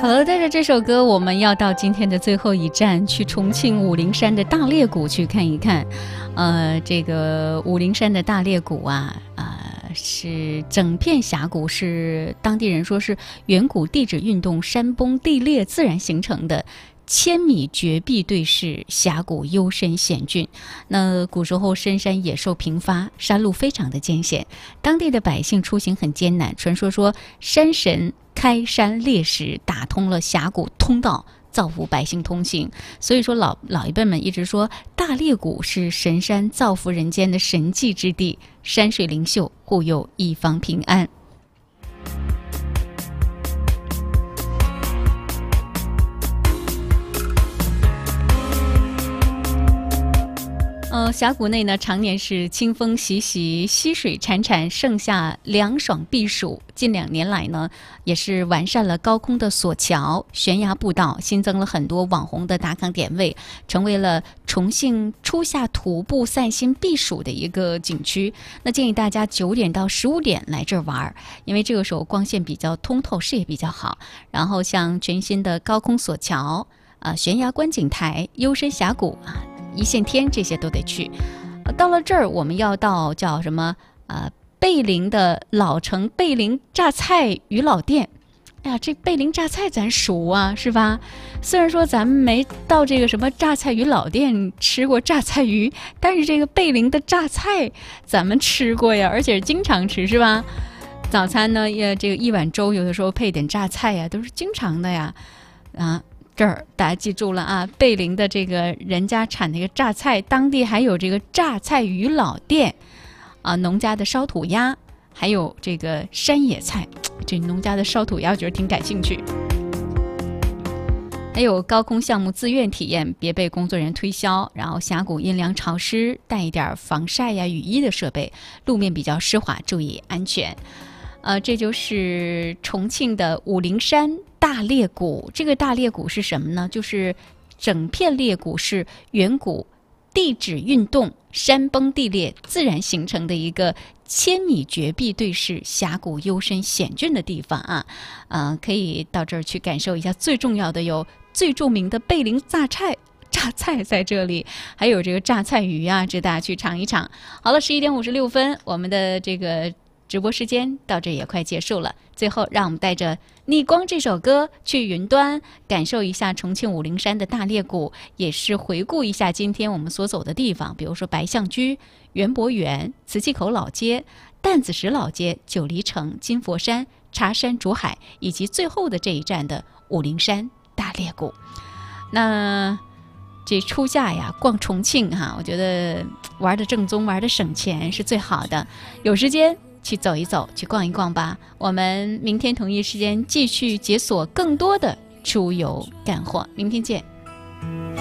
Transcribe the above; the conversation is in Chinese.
好了，带着这首歌，我们要到今天的最后一站，去重庆武陵山的大裂谷去看一看。这个武陵山的大裂谷啊，是整片峡谷，是当地人说是远古地质运动山崩地裂自然形成的。千米绝壁对视，峡谷幽深险峻。那古时候深山野兽频发，山路非常的艰险，当地的百姓出行很艰难。传说山神开山裂石，打通了峡谷通道，造福百姓通行。所以说老一辈们一直说，大裂谷是神山造福人间的神迹之地，山水灵秀，护佑一方平安。峡谷内呢，常年是清风习习，溪水潺潺，盛夏凉爽避暑。近2年来呢，也是完善了高空的索桥、悬崖步道，新增了很多网红的打卡点位，成为了重庆初夏徒步散心避暑的一个景区。那建议大家9点到15点来这儿玩，因为这个时候光线比较通透，视野比较好。然后像全新的高空索桥、悬崖观景台、幽深峡谷一线天，这些都得去。到了这儿，我们要到叫什么贝林的老城贝林榨菜鱼老店。哎呀，这贝林榨菜咱熟啊，是吧？虽然说咱们没到这个什么榨菜鱼老店吃过榨菜鱼，但是这个贝林的榨菜咱们吃过呀，而且经常吃，是吧？早餐呢，这个一碗粥有的时候配点榨菜呀，都是经常的呀。这儿大家记住了啊，贝林的这个人家产那个榨菜，当地还有这个榨菜鱼老店农家的烧土鸭，还有这个山野菜。这农家的烧土鸭我觉得挺感兴趣。还有高空项目自愿体验，别被工作人员推销。然后峡谷阴凉潮湿，带一点防晒呀、雨衣的设备，路面比较湿滑，注意安全。这就是重庆的武陵山大裂谷。这个大裂谷是什么呢？就是整片裂谷是远古地质运动山崩地裂自然形成的一个千米绝壁对视、峡谷幽深险峻的地方可以到这儿去感受一下。最重要的有最著名的贝林榨菜在这里，还有这个榨菜鱼这大家去尝一尝。好了，11点56分，我们的这个直播时间到这也快结束了。最后让我们带着逆光这首歌去云端，感受一下重庆武陵山的大裂谷，也是回顾一下今天我们所走的地方，比如说白象居、园博园、磁器口老街、担子石老街、九黎城、金佛山、茶山竹海，以及最后的这一站的武陵山大裂谷。那这初夏呀，逛重庆我觉得玩的正宗，玩的省钱是最好的。有时间去走一走，去逛一逛吧。我们明天同一时间继续解锁更多的出游干货，明天见。